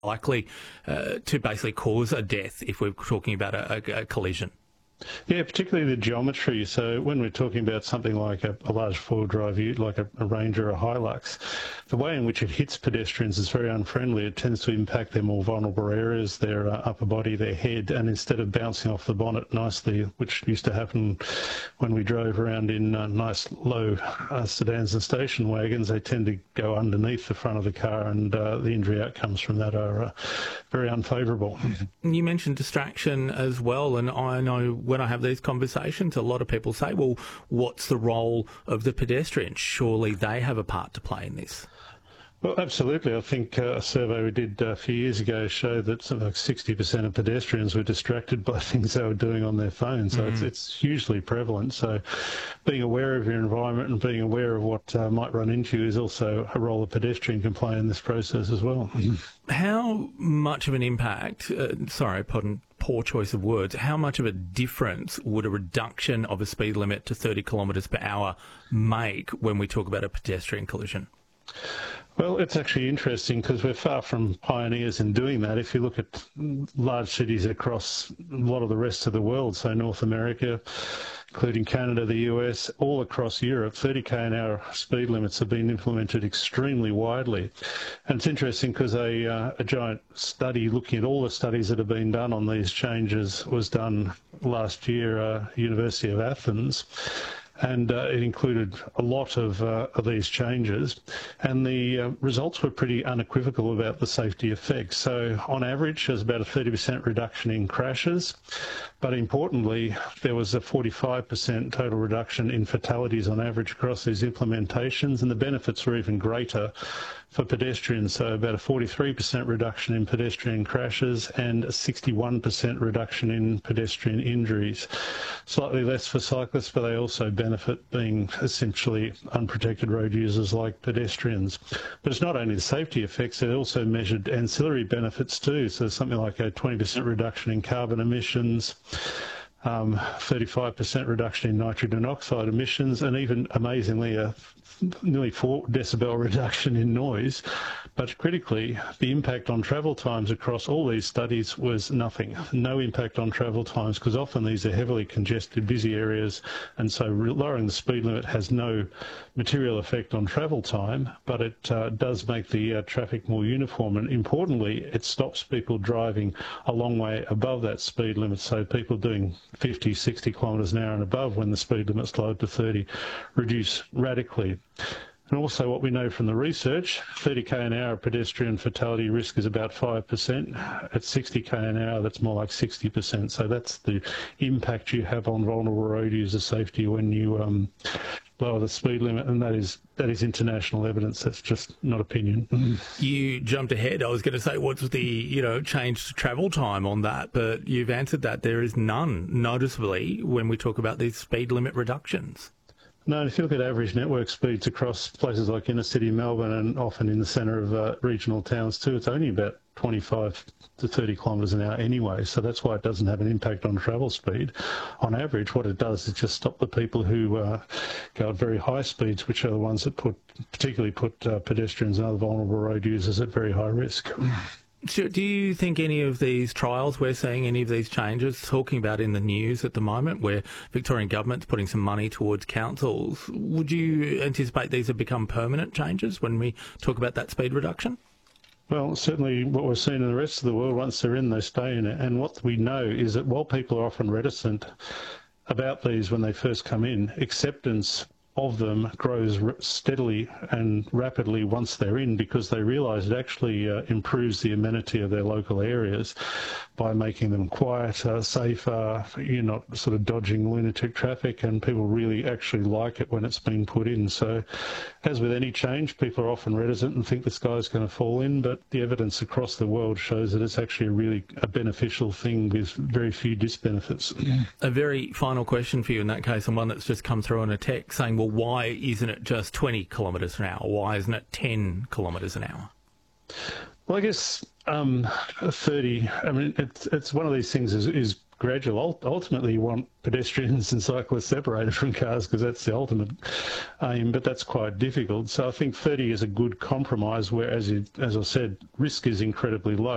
likely to basically cause a death if we're talking about a collision? Yeah, particularly the geometry. So when we're talking about something like a large four-wheel drive ute, like a Ranger or a Hilux, the way in which it hits pedestrians is very unfriendly. It tends to impact their more vulnerable areas, their upper body, their head, and instead of bouncing off the bonnet nicely, which used to happen when we drove around in nice low sedans and station wagons, they tend to go underneath the front of the car, and the injury outcomes from that are very unfavourable. You mentioned distraction as well, and I know when I have these conversations, a lot of people say, well, what's the role of the pedestrian? Surely they have a part to play in this. Well, absolutely. I think a survey we did a few years ago showed that something like 60% of pedestrians were distracted by things they were doing on their phone. So it's hugely prevalent. So being aware of your environment and being aware of what might run into you is also a role a pedestrian can play in this process as well. How much of an impact, pardon, poor choice of words, how much of a difference would a reduction of a speed limit to 30 kilometres per hour make when we talk about a pedestrian collision? Well, it's actually interesting because we're far from pioneers in doing that. If you look at large cities across a lot of the rest of the world, so North America, including Canada, the US, all across Europe, 30 k/h speed limits have been implemented extremely widely. And it's interesting because a giant study looking at all the studies that have been done on these changes was done last year, University of Athens. And it included a lot of these changes, and the results were pretty unequivocal about the safety effects. So on average, there's about a 30% reduction in crashes, but importantly, there was a 45% total reduction in fatalities on average across these implementations, and the benefits were even greater for pedestrians, so about a 43% reduction in pedestrian crashes and a 61% reduction in pedestrian injuries. Slightly less for cyclists, but they also benefit being essentially unprotected road users like pedestrians. But it's not only the safety effects, they also measured ancillary benefits too, so something like a 20% reduction in carbon emissions, 35% reduction in nitrogen oxide emissions, and even amazingly a nearly 4 decibel reduction in noise. But critically, the impact on travel times across all these studies was nothing. No impact on travel times, because often these are heavily congested, busy areas, and so lowering the speed limit has no material effect on travel time, but it does make the traffic more uniform, and importantly, it stops people driving a long way above that speed limit, so people doing 50, 60 kilometres an hour and above when the speed limit's lowered to 30 reduce radically. And also what we know from the research, 30 k/h pedestrian fatality risk is about 5%. At 60 k/h, that's more like 60%. So that's the impact you have on vulnerable road user safety when you lower the speed limit, and that is international evidence. That's just not opinion. You jumped ahead. I was going to say, what's the change to travel time on that? But you've answered that. There is none, noticeably, when we talk about these speed limit reductions. No, if you look at average network speeds across places like inner city Melbourne and often in the centre of regional towns too, it's only about 25 to 30 kilometres an hour anyway, so that's why it doesn't have an impact on travel speed. On average, what it does is just stop the people who go at very high speeds, which are the ones that particularly put pedestrians and other vulnerable road users at very high risk. Do you think any of these trials we're seeing, any of these changes, talking about in the news at the moment, where Victorian government's putting some money towards councils, would you anticipate these have become permanent changes when we talk about that speed reduction? Well, certainly what we're seeing in the rest of the world, once they're in, they stay in it. And what we know is that while people are often reticent about these when they first come in, acceptance of them grows steadily and rapidly once they're in, because they realise it actually improves the amenity of their local areas by making them quieter, safer. You're not sort of dodging lunatic traffic, and people really actually like it when it's been put in. So as with any change, people are often reticent and think the sky's going to fall in, but the evidence across the world shows that it's actually really a beneficial thing with very few disbenefits. A very final question for you in that case, and one that's just come through on a text saying, well, why isn't it just 20 kilometres an hour? Why isn't it 10 kilometres an hour? Well, I guess 30, I mean, it's one of these things is gradual. Ultimately, you want pedestrians and cyclists separated from cars because that's the ultimate aim, but that's quite difficult. So I think 30 is a good compromise where, as I said, risk is incredibly low.